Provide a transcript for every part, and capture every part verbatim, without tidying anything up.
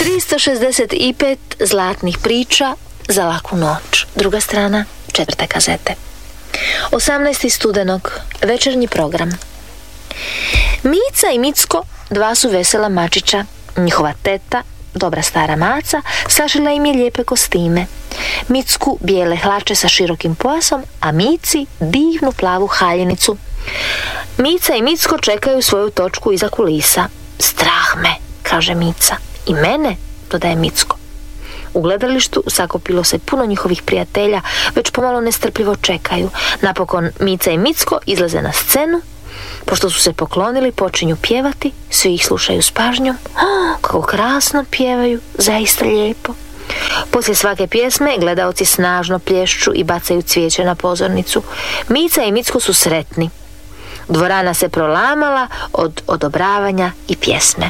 tristo šezdeset pet zlatnih priča za laku noć. Druga strana, četvrte kazete. osamnaesti studenog, večernji program. Mica i Micko, dva su vesela mačića. Njihova teta, dobra stara maca, sašila im je lijepe kostime. Micku bijele hlače sa širokim pojasom, a Mici divnu plavu haljinicu. Mica i Micko čekaju svoju točku iza kulisa. Strah me, kaže Mica. I mene, dodaje Micko. U gledalištu sakupilo se puno njihovih prijatelja, već pomalo nestrpljivo čekaju. Napokon Mica i Micko izlaze na scenu. Pošto su se poklonili, počinju pjevati, svi ih slušaju s pažnjom. Oh, kako krasno pjevaju, zaista lijepo. Poslije svake pjesme gledaoci snažno plješću i bacaju cvijeće na pozornicu. Mica i Micko su sretni. Dvorana se prolamala od odobravanja i pjesme.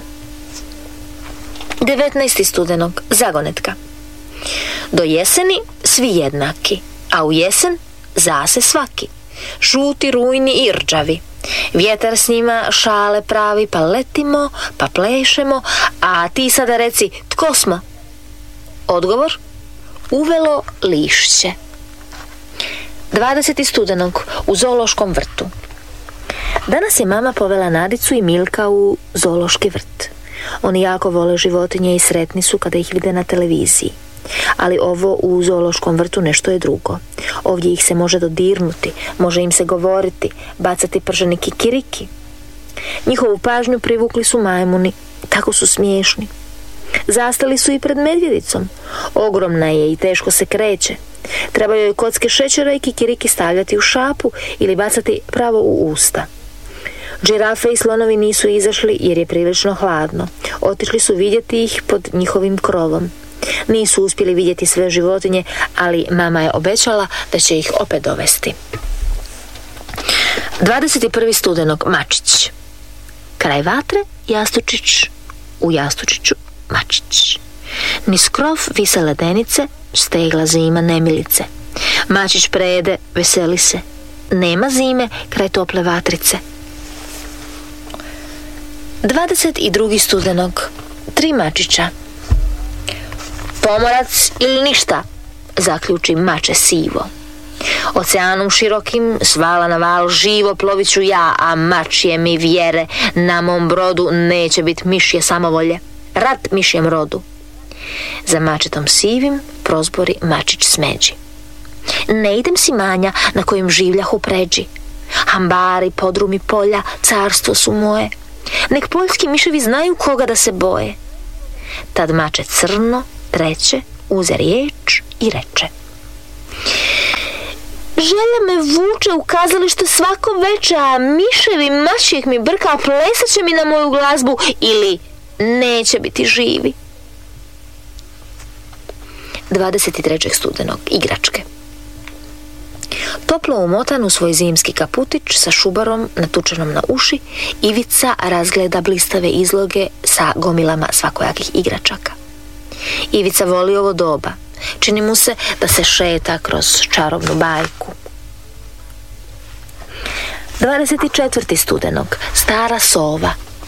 devetnaesti studenog, zagonetka. Do jeseni svi jednaki, a u jesen zase svaki. Žuti, rujni i rđavi. Vjetar s njima šale pravi, pa letimo, pa plešemo, a ti sada reci, tko smo? Odgovor, uvelo lišće. dvadesetog studenog, u zoološkom vrtu. Danas je mama povela Nadicu i Milka u zoološki vrt. Oni jako vole životinje i sretni su kada ih vide na televiziji. Ali ovo u zoološkom vrtu nešto je drugo. Ovdje ih se može dodirnuti, može im se govoriti, bacati prženi kikiriki. Njihovu pažnju privukli su majmuni, tako su smiješni. Zastali su i pred medvjedicom. Ogromna je i teško se kreće. Treba joj kocke šećera i kikiriki stavljati u šapu ili bacati pravo u usta. Džirafe i slonovi nisu izašli jer je prilično hladno. Otišli su vidjeti ih pod njihovim krovom. Nisu uspjeli vidjeti sve životinje, ali mama je obećala da će ih opet dovesti. dvadeset prvog studenog, mačić. Kraj vatre, jastučić, u jastučiću mačić. Niz krov vise ledenice, stegla zima nemilice. Mačić prejede, veseli se. Nema zime kraj tople vatrice. dvadeset drugog studenog, tri mačića. Pomorac ili ništa, zaključi mače sivo. Oceanom širokim, s vala na val, živo plovit ću ja, a mačje mi vjere, na mom brodu neće bit mišje samovolje. Rat mišjem rodu. Za mačetom sivim prozbori mačić smeđi. Ne idem si manja na kojim življah u pređi. Hambari, podrumi polja, carstvo su moje. Nek poljski miševi znaju koga da se boje. Tad mače crno, treće, uze riječ i reče. Želja me vuče u kazalište svako veče, a miševi mačijeg mi brka plesat će mi na moju glazbu ili neće biti živi. dvadeset trećeg studenog, igračke. Toplo umotan u svoj zimski kaputić sa šubarom natučenom na uši, Ivica razgleda blistave izloge sa gomilama svakojakih igračaka. Ivica voli ovo doba. Čini mu se da se šeta kroz čarobnu bajku. dvadeset četvrtog studenog, stara sova.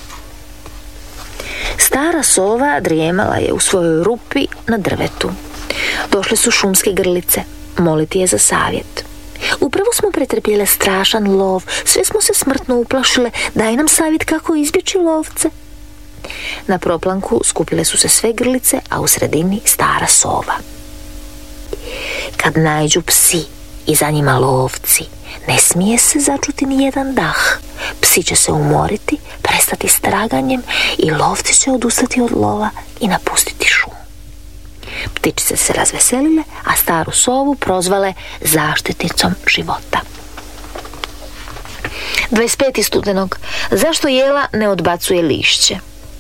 Stara sova drijemala je u svojoj rupi na drvetu. Došle su šumske grlice, moliti je za savjet. Upravo smo pretrpjele strašan lov, sve smo se smrtno uplašile, daj nam savjet kako izbjeći lovce. Na proplanku skupile su se sve grlice, a u sredini stara sova. Kad naiđu psi i za njima lovci, ne smije se začuti ni jedan dah. Psi će se umoriti, prestati s traganjem i lovci će odustati od lova i napustiti šumu. Ptičice se razveselile, a staru sovu prozvale zaštitnicom života. dvadeset petog studenog. Zašto jela ne odbacuje lišće?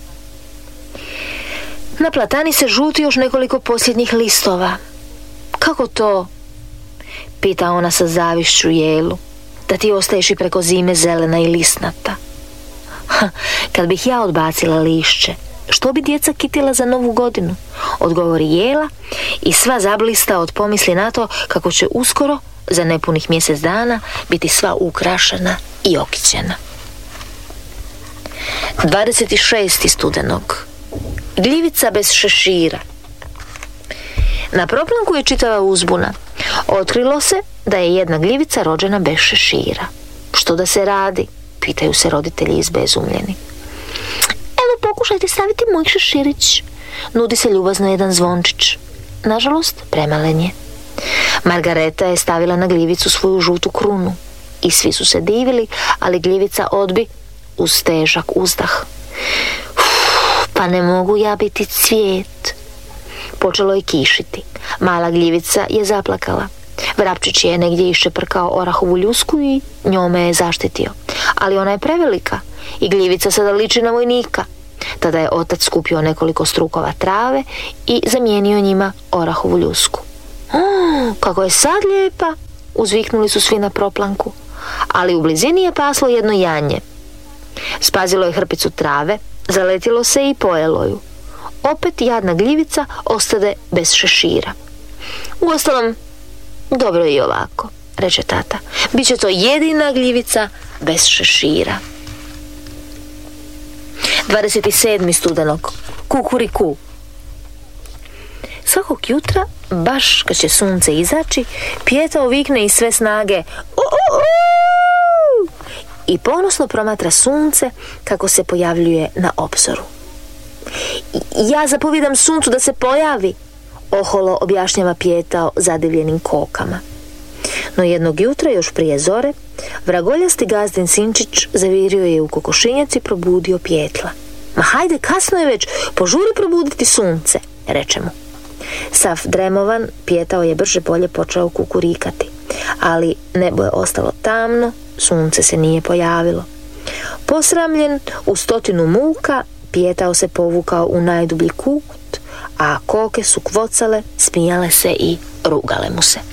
Na platani se žuti još nekoliko posljednjih listova. Kako to? Pita ona sa zavišću jelu. Da ti ostaješ i preko zime zelena i lisnata. Ha, kad bih ja odbacila lišće, što bi djeca kitila za novu godinu? Odgovori jela i sva zablista od pomisli na to kako će uskoro, za nepunih mjesec dana, biti sva ukrašena i okićena. dvadeset šestog studenog. Gljivica bez šešira. Na proplanku je čitava uzbuna. Otkrilo se da je jedna gljivica rođena bez šešira. Što da se radi? Pitaju se roditelji izbezumljeni. Evo, pokušajte staviti moj šeširić. Nudi se ljubazno jedan zvončić. Nažalost, premalen je. Margareta je stavila na gljivicu svoju žutu krunu i svi su se divili, ali gljivica odbi uz težak uzdah. Uf, pa ne mogu ja biti cvijet. Počelo je kišiti. Mala gljivica je zaplakala. Vrapčić je negdje iščeprkao orahovu ljusku i njome je zaštitio. Ali ona je prevelika i gljivica sada liči na vojnika. Tada je otac skupio nekoliko strukova trave i zamijenio njima orahovu ljusku. Oh, kako je sad lijepa, uzviknuli su svi na proplanku. Ali u blizini je paslo jedno janje. Spazilo je hrpicu trave, zaletilo se i pojelo ju. Opet jadna gljivica ostade bez šešira. Uostalom, dobro je i ovako, reče tata. Biće to jedina gljivica bez šešira. dvadeset sedmi studenog. Kukuriku. Svakog jutra, baš kad će sunce izaći, Pijetao vikne iz sve snage U-u-u! I ponosno promatra sunce kako se pojavljuje na obzoru. Ja zapovijedam suncu da se pojavi, oholo objašnjava Pijetao zadivljenim kokama. No jednog jutra, još prije zore, vragoljasti gazdin sinčić zavirio je u kokošinjac i probudio Pijetla. Ma hajde, kasno je već, požuri probuditi sunce, reče mu. Sav dremovan, Pijetao je brže bolje počeo kukurikati, ali nebo je ostalo tamno, sunce se nije pojavilo. Posramljen u stotinu muka, Pijetao se povukao u najdublji kut, a koke su kvocale, smijale se i rugale mu se.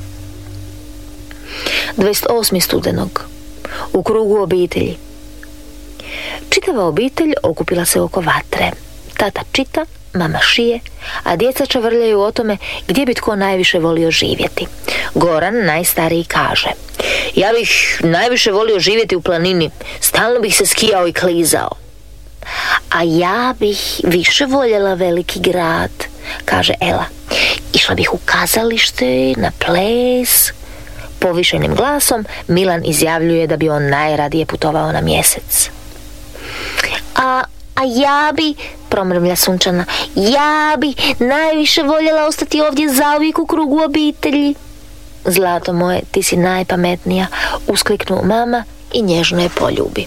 dvadeset osmi studenog. U krugu obitelji. Čitava obitelj okupila se oko vatre. Tata čita, mama šije, a djeca čavrljaju o tome gdje bi tko najviše volio živjeti. Goran, najstariji, kaže: ja bih najviše volio živjeti u planini, stalno bih se skijao i klizao. A ja bih više voljela veliki grad, kaže Ela. Išla bih u kazalište, na ples. Povišenim glasom Milan izjavljuje da bi on najradije putovao na mjesec. A, a ja bi, promrmlja Sunčana, ja bi najviše voljela ostati ovdje zauvijek u krugu obitelji. Zlato moje, ti si najpametnija, uskliknu mama i nježno je poljubi.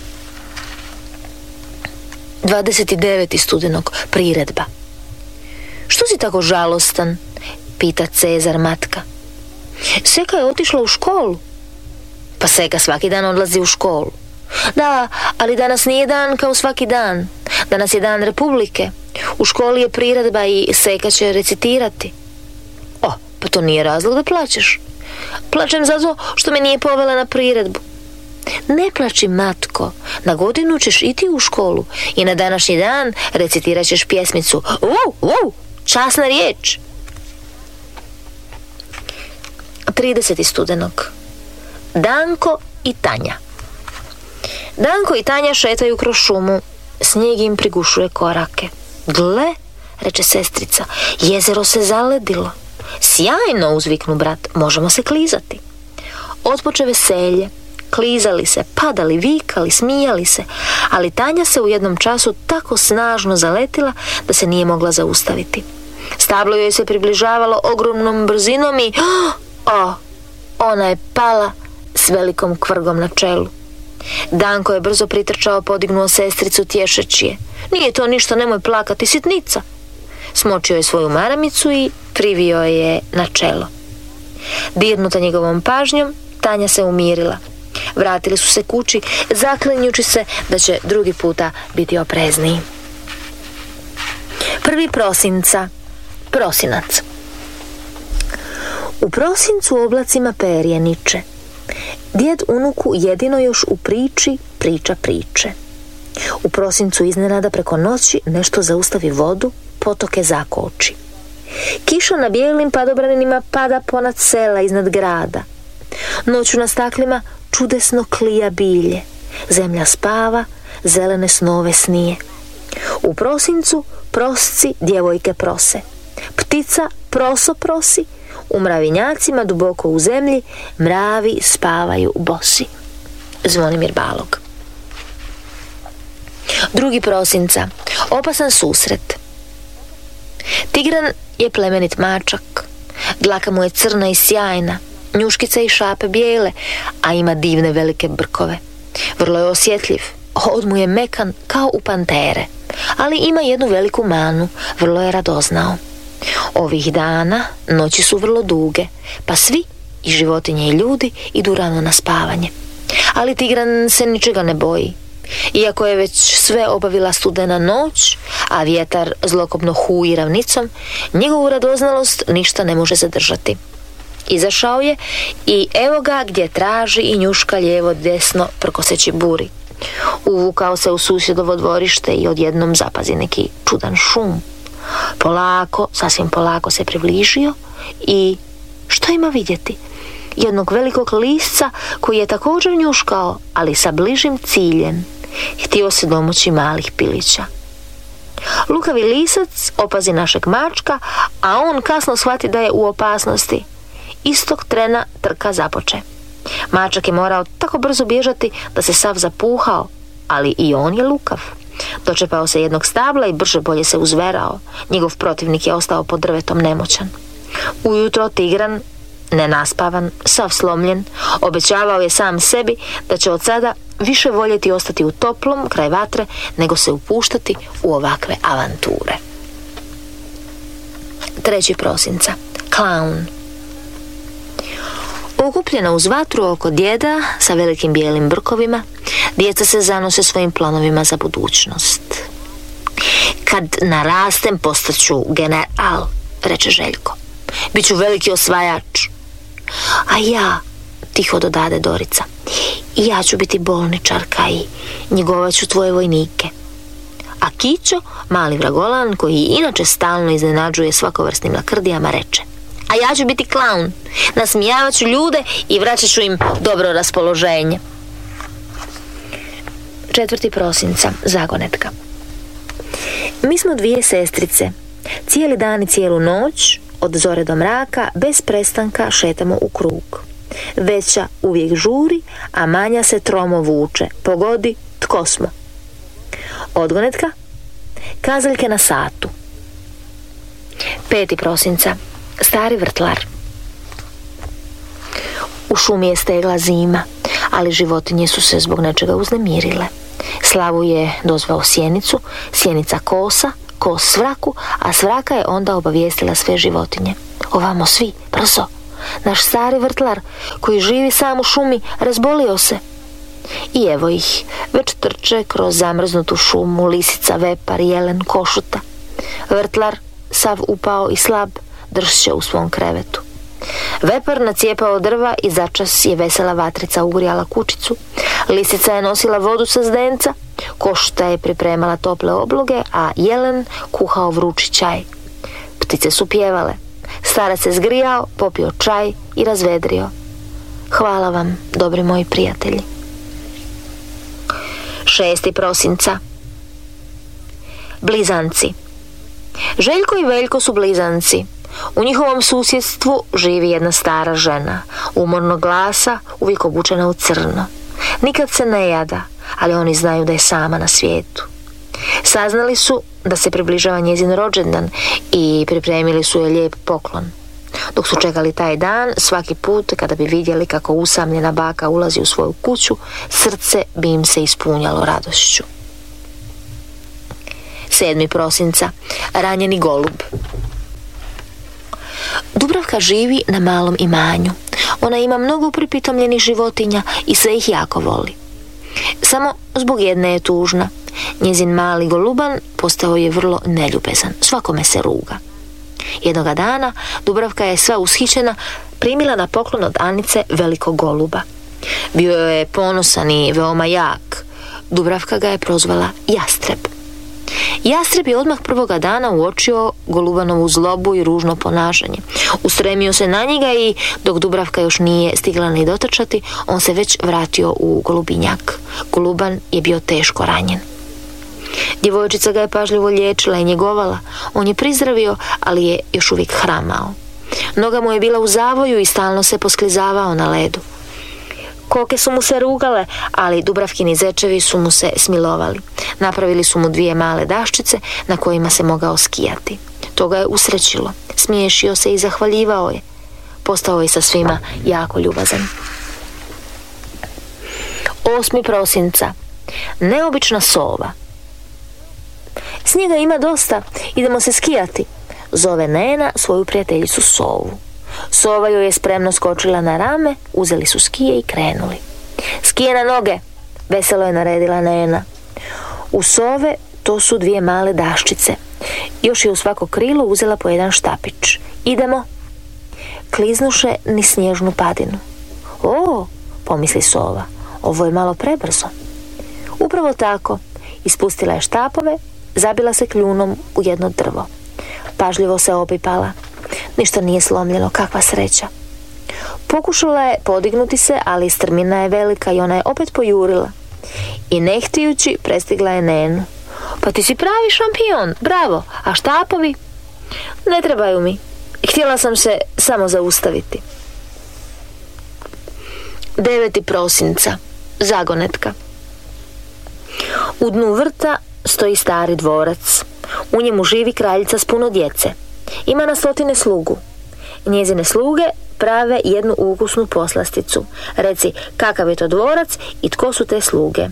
dvadeset deveti studenog. Priredba. Što si tako žalostan? Pita Cezar matka. Seka je otišla u školu. Pa Seka svaki dan odlazi u školu. Da, ali danas nije dan kao svaki dan. Danas je dan Republike. U školi je priredba i Seka će recitirati. O, pa to nije razlog da plačeš. Plačem zato što me nije povela na priredbu. Ne plači, matko, na godinu ćeš iti u školu i na današnji dan recitirat ćeš pjesmicu Wow, wow, časna riječ. trideseti studenog. Danko i Tanja. Danko i Tanja šetaju kroz šumu, snijeg im prigušuje korake. Gle, reče sestrica, jezero se zaledilo. Sjajno, uzviknu brat, možemo se klizati. Otpoče veselje. Klizali se, padali, vikali, smijali se, ali Tanja se u jednom času tako snažno zaletila da se nije mogla zaustaviti. Stablo joj se približavalo ogromnom brzinom i o, ona je pala s velikom kvrgom na čelu. Danko je brzo pritrčao, podignuo sestricu tješeći je. Nije to ništa, nemoj plakati, sitnica. Smočio je svoju maramicu i privio je na čelo. Dirnuta njegovom pažnjom, Tanja se umirila. Vratili su se kući, zaklinjući se da će drugi puta biti oprezniji. Prvi prosinca. Prosinac. U prosincu oblacima perje niče. Djed unuku jedino još u priči priča priče. U prosincu iznenada preko noći nešto zaustavi vodu, potoke zakoči. Kiša na bijelim padobranima pada ponad sela iznad grada. Noću na staklima čudesno klija bilje. Zemlja spava, zelene snove snije. U prosincu prosci djevojke prose. Ptica proso prosi, u mravinjacima duboko u zemlji mravi spavaju bosi. Zvonimir Balog. Drugi prosinca. Opasan susret. Tigran je plemenit mačak. Dlaka mu je crna i sjajna, njuškice i šape bijele, a ima divne velike brkove. Vrlo je osjetljiv, hod mu je mekan kao u pantere, ali ima jednu veliku manu, vrlo je radoznao. Ovih dana noći su vrlo duge, pa svi, i životinje i ljudi, idu rano na spavanje. Ali Tigran se ničega ne boji. Iako je već sve obavila studena noć, a vjetar zlokobno huji ravnicom, njegovu radoznalost ništa ne može zadržati. Izašao je i evo ga gdje traži i njuška lijevo desno prkoseći buri. Uvukao se u susjedovo dvorište i odjednom zapazi neki čudan šum. Polako, sasvim polako se približio i što ima vidjeti? Jednog velikog lisca koji je također njuškao, ali sa bližim ciljem. Htio se domoći malih pilića. Lukavi lisac opazi našeg mačka, a on kasno shvati da je u opasnosti. Istog trena trka započe. Mačak je morao tako brzo bježati da se sav zapuhao, ali i on je lukav. Dočepao se jednog stabla i brže bolje se uzverao. Njegov protivnik je ostao pod drvetom nemoćan. Ujutro Tigran, nenaspavan, sav slomljen, obećavao je sam sebi da će od sada više voljeti ostati u toplom kraj vatre nego se upuštati u ovakve avanture. Treći prosinca. Klaun. Okupljena uz vatru oko djeda sa velikim bijelim brkovima, djeca se zanose svojim planovima za budućnost. Kad narastem postaću general, reče Željko. Biću veliki osvajač. A ja, tiho dodade Dorica, i ja ću biti bolničarka i njegovat ću tvoje vojnike. A Kićo, mali vragolan, koji inače stalno iznenađuje svakovrsnim lakrdijama, reče: a ja ću biti klaun, nasmijavat ću ljude i vraćat ću im dobro raspoloženje. Četvrti prosinca. Zagonetka. Mi smo dvije sestrice. Cijeli dan i cijelu noć, od zore do mraka, bez prestanka šetamo u krug. Veća uvijek žuri, a manja se tromo vuče. Pogodi tko smo. Odgonetka. Kazaljke na satu. Peti prosinca. Stari vrtlar. U šumi je stegla zima, ali životinje su se zbog nečega uznemirile. Slavu je dozvao sjenicu, sjenica kosa, kos svraku, a svraka je onda obavijestila sve životinje. Ovamo svi, brzo! Naš stari vrtlar, koji živi sam u šumi, razbolio se. I evo ih, već trče kroz zamrznutu šumu lisica, vepar, jelen, košuta. Vrtlar, sav upao i slab, dršće u svom krevetu. Vepar nacijepao drva i začas je vesela vatrica ugrijala kućicu. Lisica je nosila vodu sa zdenca, košuta je pripremala tople obloge, a jelen kuhao vrući čaj. Ptice su pjevale. Starac se zgrijao, popio čaj i razvedrio. Hvala vam, dobri moji prijatelji. Šesti prosinca. Blizanci. Željko i Veljko su blizanci. U njihovom susjedstvu živi jedna stara žena, umornog glasa, uvijek obučena u crno. Nikad se ne jada, ali oni znaju da je sama na svijetu. Saznali su da se približava njezin rođendan i pripremili su joj lijep poklon. Dok su čekali taj dan, svaki put kada bi vidjeli kako usamljena baka ulazi u svoju kuću, srce bi im se ispunjalo radošću. Sedmi prosinca. Ranjeni golub. Dubravka živi na malom imanju. Ona ima mnogo pripitomljenih životinja i sve ih jako voli. Samo zbog jedne je tužna. Njezin mali goluban postao je vrlo neljubezan. Svakome se ruga. Jednoga dana Dubravka je sva ushićena primila na poklon od Anice velikog goluba. Bio je ponosan i veoma jak. Dubravka ga je prozvala Jastreb. Jastreb je odmah prvoga dana uočio golubanovu zlobu i ružno ponašanje. Ustremio se na njega i dok Dubravka još nije stigla ni dotrčati, on se već vratio u golubinjak. Goluban je bio teško ranjen. Djevojčica ga je pažljivo liječila i njegovala. On je prizdravio, ali je još uvijek hramao. Noga mu je bila u zavoju i stalno se posklizavao na ledu. Koke su mu se rugale, ali Dubravkini zečevi su mu se smilovali. Napravili su mu dvije male daščice na kojima se mogao skijati. To ga je usrećilo. Smiješio se i zahvaljivao je. Postao je sa svima jako ljubazan. osmog prosinca. Neobična sova. Snijega ima dosta, idemo se skijati, zove Nena svoju prijateljicu Sovu. Sova joj je spremno skočila na rame, uzeli su skije i krenuli. Skije na noge, veselo je naredila Nena. U Sove to su dvije male daščice. Još je u svako krilo uzela po jedan štapić. Idemo. Kliznuše ni snježnu padinu. O, pomisli Sova, ovo je malo prebrzo. Upravo tako, ispustila je štapove, zabila se kljunom u jedno drvo. Pažljivo se opipala. Ništa nije slomljeno, kakva sreća. Pokušala je podignuti se, ali strmina je velika i ona je opet pojurila. I ne htijući prestigla je Nenu. Pa ti si pravi šampion, bravo, a štapovi? Ne trebaju mi. Htjela sam se samo zaustaviti. deveti prosinca. Zagonetka. U dnu vrta stoji stari dvorac. U njemu živi kraljica s puno djece. Ima na stotine slugu. Njezine sluge prave jednu ukusnu poslasticu. Reci, kakav je to dvorac i tko su te sluge?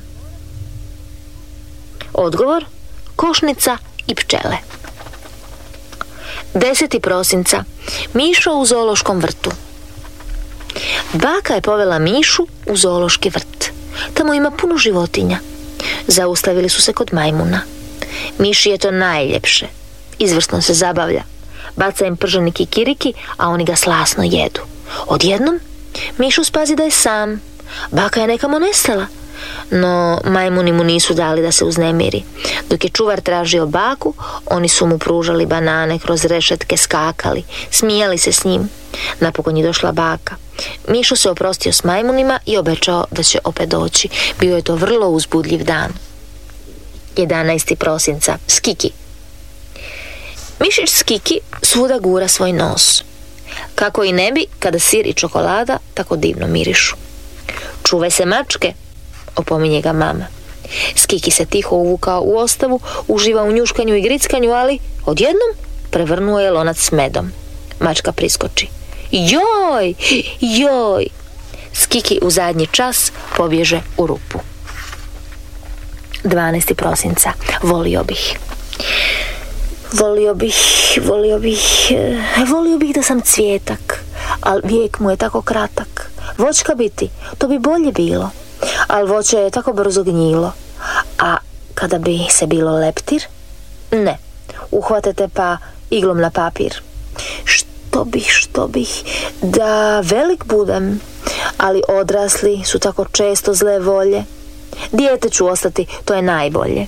Odgovor, košnica i pčele. deseti prosinca. Mišo u zoološkom vrtu. Baka je povela Mišu u zoološki vrt. Tamo ima puno životinja. Zaustavili su se kod majmuna. Miši je to najljepše. Izvrsno se zabavlja. Baca im prženi kikiriki, a oni ga slasno jedu. Odjednom Mišu spazi da je sam. Baka je nekamo nestala. No majmuni mu nisu dali da se uznemiri. Dok je čuvar tražio baku, oni su mu pružali banane, kroz rešetke skakali, smijali se s njim. Napokon je došla baka. Mišo se oprostio s majmunima i obećao da će opet doći. Bio je to vrlo uzbudljiv dan. jedanaesti prosinca. Skiki. Mišić Skiki svuda gura svoj nos. Kako i ne bi, kada sir i čokolada tako divno mirišu. Čuvaj se mačke, opominje ga mama. Skiki se tiho uvukao u ostavu, uživa u njuškanju i grickanju, ali odjednom prevrnuo je lonac s medom. Mačka priskoči. Joj, joj! Skiki u zadnji čas pobježe u rupu. dvanaesti prosinca. Volio bih. Volio bih, volio bih, volio bih da sam cvijetak, ali vijek mu je tako kratak. Voćka biti, to bi bolje bilo, ali voće je tako brzo gnjilo. A kada bi se bilo leptir? Ne, uhvatete pa iglom na papir. Što bih, što bih, da velik budem, ali odrasli su tako često zle volje. Dijete ću ostati, to je najbolje.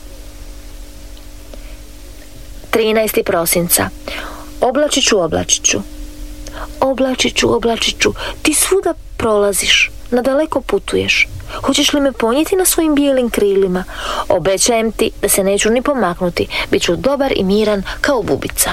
trinaesti prosinca. Oblačiću, oblačiću. Oblačiću, oblačiću, ti svuda prolaziš, nadaleko putuješ. Hoćeš li me ponijeti na svojim bijelim krilima? Obećajem ti da se neću ni pomaknuti, bit ću dobar i miran kao bubica.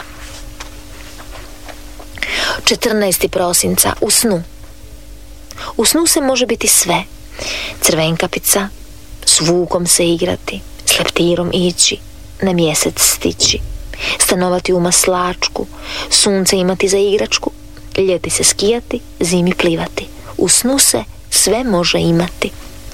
četrnaesti prosinca. U snu. U snu se može biti sve. Crvenkapica, s vukom se igrati, s leptirom ići, na mjesec stići, stanovati u maslačku, sunce imati za igračku, ljeti se skijati, zimi plivati. U snu se sve može imati.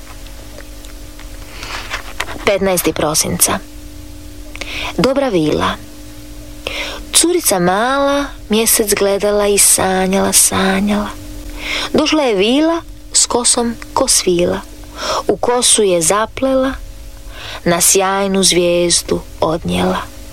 petnaesti prosinca. Dobra vila. Curica mala mjesec gledala i sanjala, sanjala. Došla je vila s kosom ko svila. U kosu je zaplela, na sjajnu zvijezdu odnijela.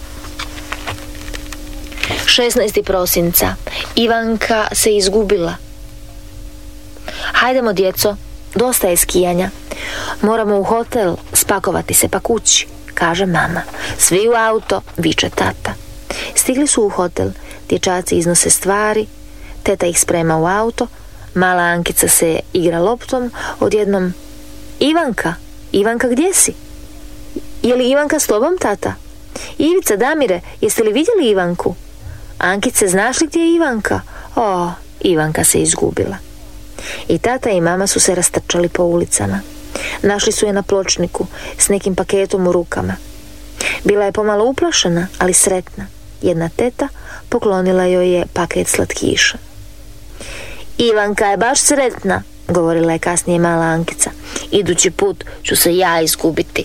šesnaesti prosinca. Ivanka se izgubila. Hajdemo, djeco, dosta je skijanja. Moramo u hotel, spakovati se pa kući, kaže mama. Svi u auto, viče tata. Stigli su u hotel, dječaci iznose stvari, teta ih sprema u auto, mala Ankica se igra loptom, odjednom: Ivanka, Ivanka, gdje si? Je li Ivanka s tobom, tata? Ivica, Damire, jeste li vidjeli Ivanku? Ankice, znaš li gdje je Ivanka? O, Ivanka se izgubila. I tata i mama su se rastrčali po ulicama. Našli su je na pločniku s nekim paketom u rukama. Bila je pomalo uplašena, ali sretna. Jedna teta poklonila joj je paket slatkiša. Ivanka je baš sretna, govorila je kasnije mala Ankica. Idući put ću se ja izgubiti.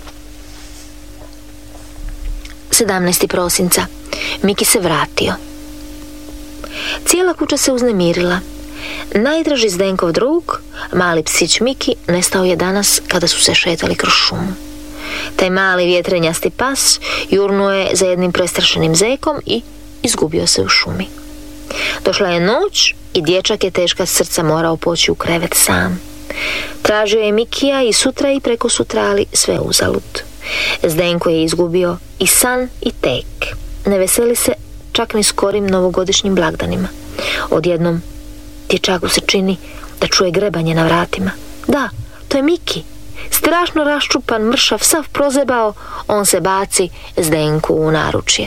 sedamnaestog prosinca. Miki se vratio. Cijela kuća se uznemirila. Najdraži Zdenkov drug, mali psić Miki, nestao je danas kada su se šetali kroz šumu. Taj mali vjetrenjasti pas jurnuo je za jednim prestrašenim zekom i izgubio se u šumi. Došla je noć i dječak je teška srca morao poći u krevet sam. Tražio je Mikija i sutra i preko sutra, ali sve uzalud. Zdenko je izgubio i san i tek. Ne veseli se čak ni skorim novogodišnjim blagdanima. Odjednom dječaku se čini da čuje grebanje na vratima. Da, to je Miki. Strašno raščupan, mršav, sav prozebao, on se baci Zdenku u naručje.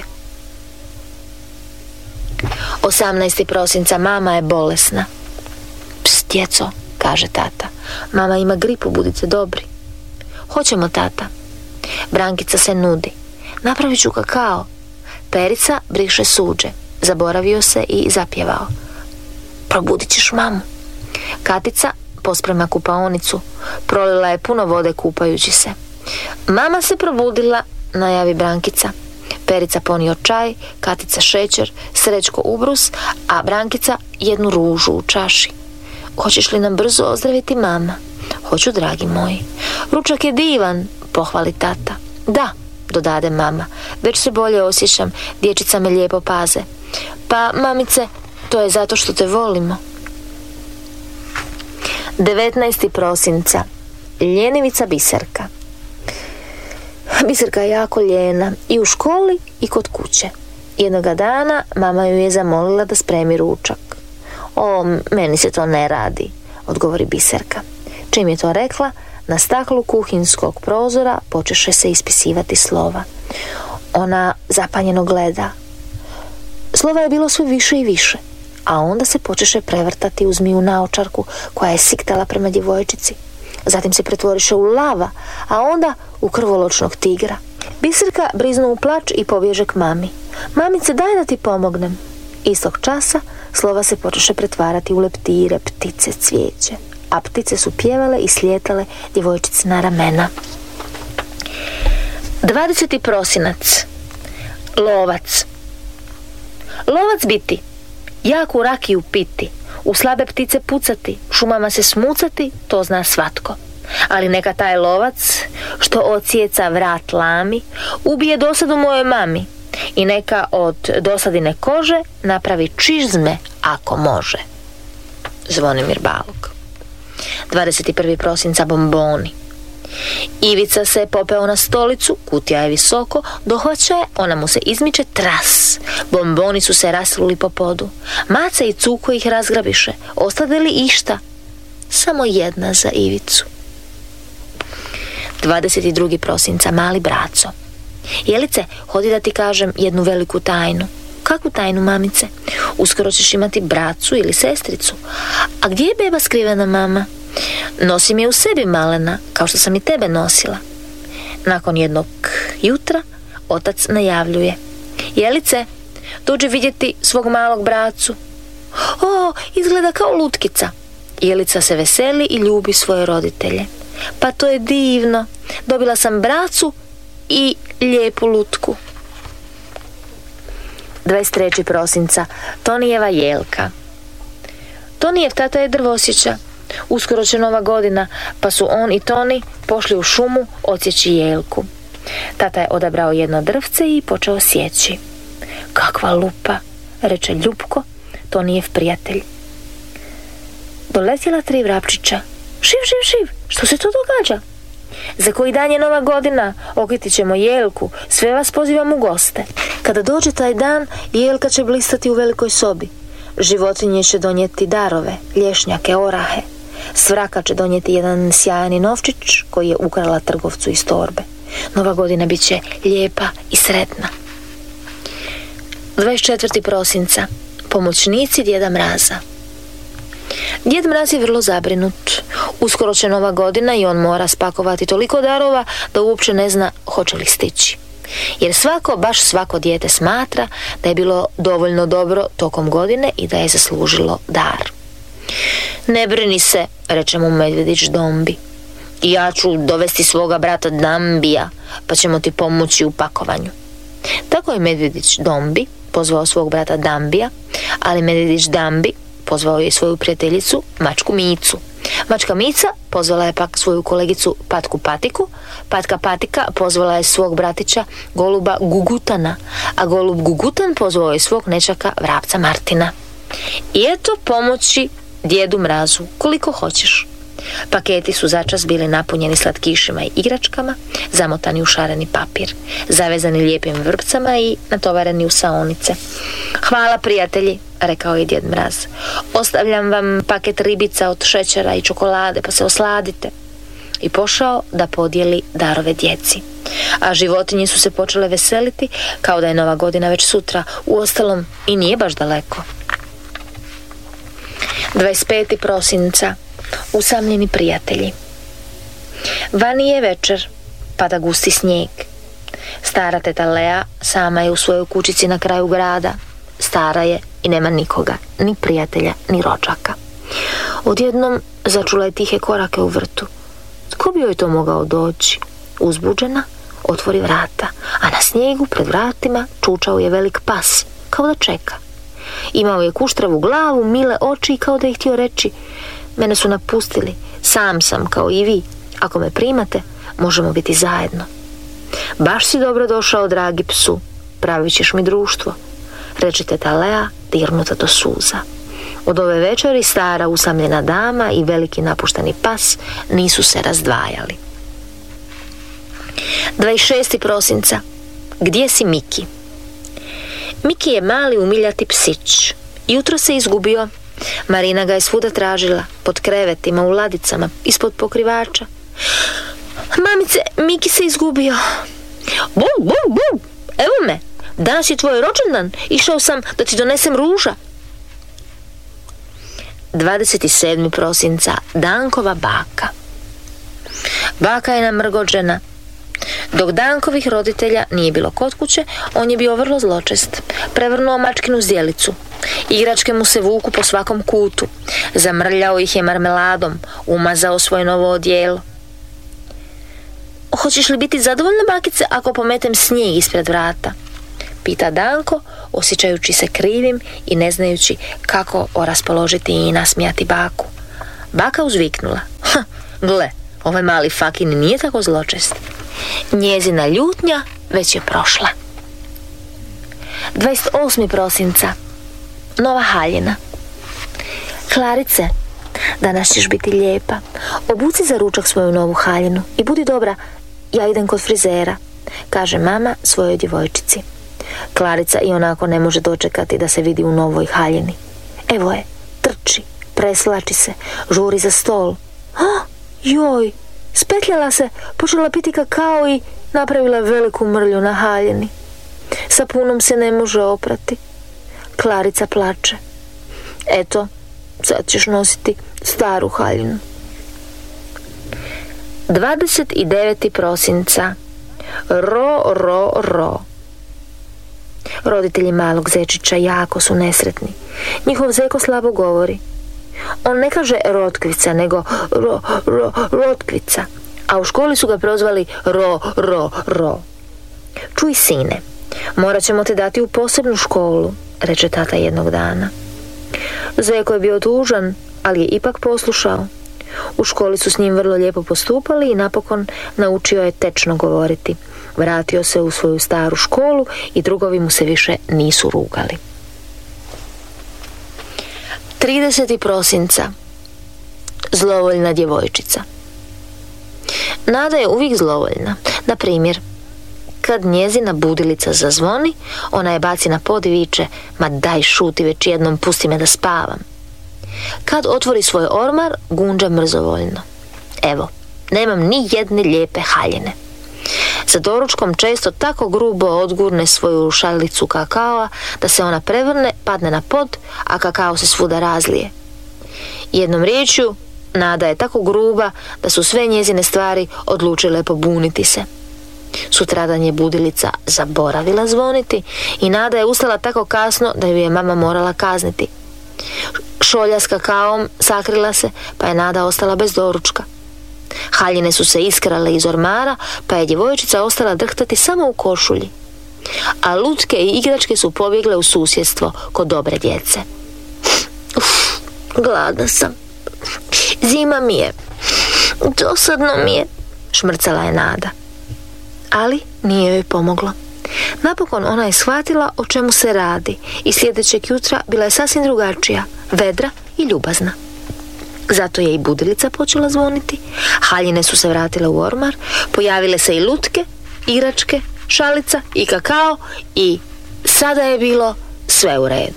osamnaestog prosinca. Mama je bolesna. Pst, djeco, kaže tata. Mama ima gripu, budite dobri. Hoćemo, tata. Brankica se nudi. Napravit ću kakao. Perica briše suđe. Zaboravio se i zapjevao. Probudit ćeš mamu. Katica posprema kupaonicu. Prolila je puno vode kupajući se. Mama se probudila, najavi Brankica. Perica ponio čaj, Katica šećer, Srećko ubrus, a Brankica jednu ružu u čaši. Hoćeš li nam brzo ozdraviti, mama? Hoću, dragi moji. Ručak je divan, pohvali tata. Da, dodade mama, već se bolje osjećam, dječica me lijepo paze. Pa, mamice, to je zato što te volimo. devetnaestog prosinca. Ljenivica Biserka. Biserka je jako ljena i u školi i kod kuće. Jednoga dana mama ju je zamolila da spremi ručak. O, meni se to ne radi, odgovori Biserka. Čim je to rekla, na staklu kuhinskog prozora počeše se ispisivati slova. Ona zapanjeno gleda. Slova je bilo sve više i više, a onda se počeše prevrtati u zmiju naočarku koja je siktala prema djevojčici. Zatim se pretvoriše u lava, a onda u krvoločnog tigra. Biserka briznu u plač i pobježe k mami. Mamice, daj da ti pomognem. Istog časa slova se počeše pretvarati u leptire, ptice, cvijeće, a ptice su pjevale i slijetale djevojčici na ramena. dvadesetog prosinac. Lovac. Lovac biti, jaku rakiju piti, u slabe ptice pucati, šumama se smucati, to zna svatko. Ali neka taj lovac, što ocijeca vrat lami, ubije dosadu mojoj mami i neka od dosadine kože napravi čizme ako može. Zvonimir Balog. dvadesetog prvog prosinca. Bomboni. Ivica se popeo na stolicu, kutija je visoko, dohvaća je, ona mu se izmiče, tras. Bomboni su se rasluli po podu. Maca i Cuko ih razgrabiše. Ostade li išta? Samo jedna za Ivicu. dvadesetog drugog prosinca. Mali braco. Jelice, hodi da ti kažem jednu veliku tajnu. Kakvu tajnu, mamice? Uskoro ćeš imati bracu ili sestricu. A gdje je beba skrivena, mama? Nosim je u sebi, malena, kao što sam i tebe nosila. Nakon jednog jutra otac najavljuje. Jelice, dođi vidjeti svog malog bracu. O, izgleda kao lutkica. Jelica se veseli i ljubi svoje roditelje. Pa to je divno. Dobila sam bracu i lijepu lutku. dvadeset trećeg prosinca. Tonijeva Jelka. Tonijev tata je drvosjeća. Uskoro će nova godina, pa su on i Toni pošli u šumu odsjeći jelku. Tata je odabrao jedno drvce i počeo sjeći. Kakva lupa, reče Ljupko, Tonijev prijatelj. Doletjela tri vrapčića. Živ, živ, živ, što se to događa? Za koji dan je nova godina, okriti ćemo jelku, sve vas pozivam u goste. Kada dođe taj dan, jelka će blistati u velikoj sobi. Životinje će donijeti darove, lješnjake, orahe. Svraka će donijeti jedan sjajni novčić koji je ukrala trgovcu iz torbe. Nova godina bit će lijepa i sretna. dvadeset četvrtog prosinca. Pomoćnici Djeda Mraza. Djed Mraz je vrlo zabrinut. Uskoro će Nova godina i on mora spakovati toliko darova da uopće ne zna hoće li stići. Jer svako, baš svako dijete smatra da je bilo dovoljno dobro tokom godine i da je zaslužilo dar. Ne brini se, reče mu Medvjedić Dombi. Ja ću dovesti svoga brata Dambija, pa ćemo ti pomoći u pakovanju. Tako je Medvjedić Dombi pozvao svog brata Dambija, ali Medvjedić Dambi pozvao je svoju prijateljicu Mačku Micu. Mačka Mica pozvala je pak svoju kolegicu Patku Patiku, Patka Patika pozvala je svog bratića Goluba Gugutana, a Golub Gugutan pozvao je svog nečaka Vrapca Martina. I eto pomoći Djedu Mrazu koliko hoćeš. Paketi su začas bili napunjeni slatkišima i igračkama, zamotani u šareni papir, zavezani lijepim vrpcama i natovareni u saonice. Hvala prijatelji, rekao je Djed Mraz. Ostavljam vam paket ribica od šećera i čokolade, pa se osladite. I pošao da podijeli darove djeci. A životinje su se počele veseliti kao da je Nova godina već sutra, uostalom i nije baš daleko. dvadeset petog prosinca. Usamljeni prijatelji. Vani je večer, pada gusti snijeg. Stara teta Lea sama je u svojoj kućici na kraju grada. Stara je i nema nikoga, ni prijatelja, ni rođaka. Odjednom začula je tihe korake u vrtu. Tko bi joj to mogao doći? Uzbuđena, otvori vrata, a na snijegu pred vratima čučao je velik pas, kao da čeka. Imao je kuštravu glavu, mile oči i kao da je htio reći: mene su napustili, sam sam kao i vi. Ako me primate, možemo biti zajedno. Baš si dobro došao, dragi psu, pravit ćeš mi društvo, reče teta Lea, dirnuta do suza. Od ove večeri stara usamljena dama i veliki napušteni pas nisu se razdvajali. dvadeset šestog prosinca. Gdje si Miki? Miki je mali umiljati psić. Jutro se izgubio. Marina ga je svuda tražila, pod krevetima, u ladicama, ispod pokrivača. Mamice, Miki se izgubio. Bum, bum, bum, evo me, danas je tvoj rođendan, išao sam da ti donesem ruža. dvadeset sedmog prosinca. Dankova baka. Baka je namrgođena. Dok Dankovih roditelja nije bilo kod kuće, on je bio vrlo zločest. Prevrnuo mačkinu zdjelicu. Igračke mu se vuku po svakom kutu. Zamrljao ih je marmeladom, umazao svoje novo odijelo. Hoćeš li biti zadovoljna, bakice, ako pometem snijeg ispred vrata? Pita Danko, osjećajući se krivim i ne znajući kako oraspoložiti i nasmijati baku. Baka uzviknula: ha, gle, ovaj mali fakin nije tako zločest. Njezina ljutnja već je prošla. dvadeset osmog prosinca. Nova haljina. Klarice, danas ćeš biti lijepa. Obuci za ručak svoju novu haljinu i budi dobra, ja idem kod frizera, kaže mama svojoj djevojčici. Klarica i onako ne može dočekati da se vidi u novoj haljini. Evo je, trči, preslači se, žuri za stol. Ah, joj, spetljala se, počela piti kakao i napravila veliku mrlju na haljini. Sapunom se ne može oprati. Klarica plače. Eto, sad ćeš nositi staru haljinu. dvadeset devetog prosinca. Ro, ro, ro. Roditelji malog zečića jako su nesretni. Njihov zeko slabo govori. On ne kaže rotkvica, nego ro, ro, rotkvica. A u školi su ga prozvali ro, ro, ro. Čuj, sine, morat ćemo te dati u posebnu školu, reče tata jednog dana. Zeko je bio tužan, ali je ipak poslušao. U školi su s njim vrlo lijepo postupali i napokon naučio je tečno govoriti. Vratio se u svoju staru školu i drugovi mu se više nisu rugali. tridesetog prosinca. Zlovoljna djevojčica. Nada je uvijek zlovoljna. Na primjer, kad njezina budilica zazvoni, ona je baci na pod i viče: ma daj šuti već jednom, pusti me da spavam. Kad otvori svoj ormar, gunđa mrzovoljno: evo, nemam ni jedne lijepe haljine. Za doručkom često tako grubo odgurne svoju šalicu kakaoa da se ona prevrne, padne na pod, a kakao se svuda razlije. Jednom riječju, Nada je tako gruba da su sve njezine stvari odlučile pobuniti se. Sutradan je budilica zaboravila zvoniti i Nada je ustala tako kasno da ju je mama morala kazniti. Šolja s kakaom sakrila se, pa je Nada ostala bez doručka. Haljine su se iskrale iz ormara, pa je djevojčica ostala drhtati samo u košulji. A lutke i igračke su pobjegle u susjedstvo kod dobre djece. Uf, gladna sam. Zima mi je. Dosadno mi je, šmrcala je Nada. Ali nije joj pomoglo. Napokon ona je shvatila o čemu se radi i sljedećeg jutra bila je sasvim drugačija, vedra i ljubazna. Zato je i budilica počela zvoniti, haljine su se vratile u ormar, pojavile se i lutke, igračke, šalica i kakao i sada je bilo sve u redu.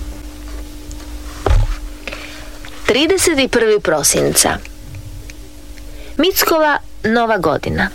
trideset prvog prosinca. Mickova nova godina.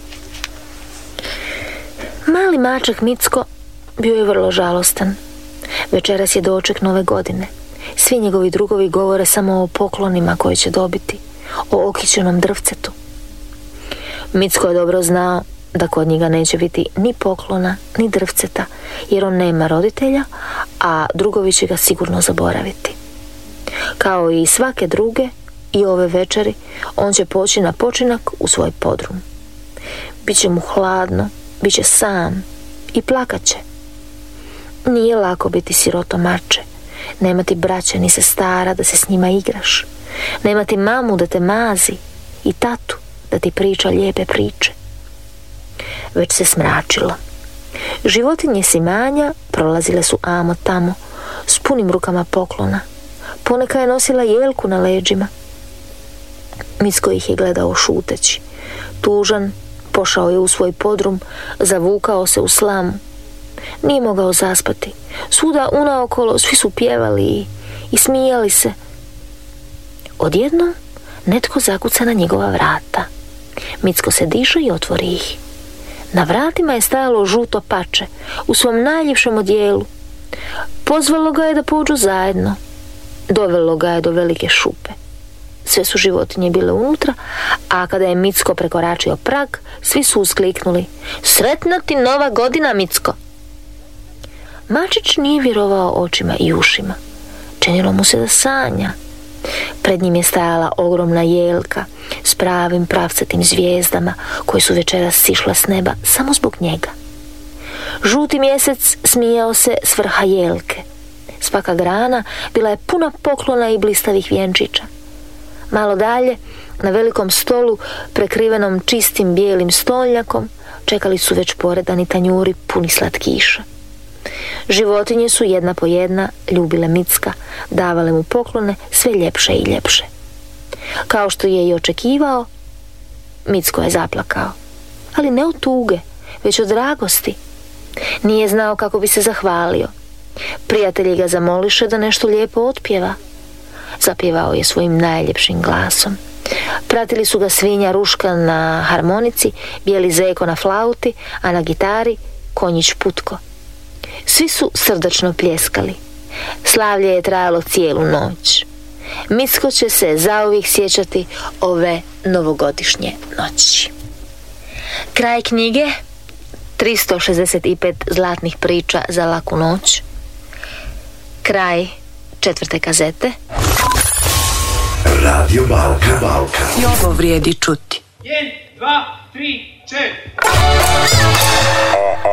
Mali mačak Micko bio je vrlo žalostan. Večeras je doček nove godine. Svi njegovi drugovi govore samo o poklonima koje će dobiti, o okićenom drvcetu. Micko je dobro znao da kod njega neće biti ni poklona, ni drvceta, jer on nema roditelja, a drugovi će ga sigurno zaboraviti. Kao i svake druge, i ove večeri, on će poći na počinak u svoj podrum. Biće mu hladno, bit će sam i plakat će. Nije lako biti sirotomače, nemati braće ni sestara da se s njima igraš, nemati mamu da te mazi i tatu da ti priča lijepe priče. Već se smračilo. Životinje s imanja prolazile su amo tamo s punim rukama poklona. Poneka je nosila jelku na leđima. Micko ih je gledao šuteći. Tužan pošao je u svoj podrum, zavukao se u slamu. Nije mogao zaspati. Svuda unaokolo svi su pjevali i, i smijali se. Odjednom netko zakuca na njegova vrata. Micko se diže i otvori ih. Na vratima je stajalo žuto pače u svom najljepšem odijelu. Pozvalo ga je da pođu zajedno. Dovelo ga je do velike šupe. Sve su životinje bile unutra, a kada je Micko prekoračio prag, svi su uskliknuli: "Sretna ti nova godina, Micko!" Mačić nije vjerovao očima i ušima. Činilo mu se da sanja. Pred njim je stajala ogromna jelka s pravim pravcatim zvijezdama koje su večeras sišle s neba samo zbog njega. Žuti mjesec smijao se s vrha jelke. Svaka grana bila je puna poklona i blistavih vjenčića. Malo dalje, na velikom stolu, prekrivenom čistim bijelim stolnjakom, čekali su već poredani tanjuri puni slatkiša. Životinje su jedna po jedna ljubile Micka, davale mu poklone sve ljepše i ljepše. Kao što je i očekivao, Micko je zaplakao, ali ne od tuge, već od dragosti. Nije znao kako bi se zahvalio. Prijatelji ga zamoliše da nešto lijepo otpjeva. Zapjevao je svojim najljepšim glasom. Pratili su ga svinja Ruška na harmonici, bijeli Zeko na flauti, a na gitari konjić Putko. Svi su srdačno pljeskali. Slavlje je trajalo cijelu noć. Micko će se zauvijek sjećati ove novogodišnje noći. Kraj knjige. tristo šezdeset pet zlatnih priča za laku noć. Kraj četvrte kazete. Radio Balkan. Balkan. I ovo vrijedi čuti. Jedan, dva, tri, četiri.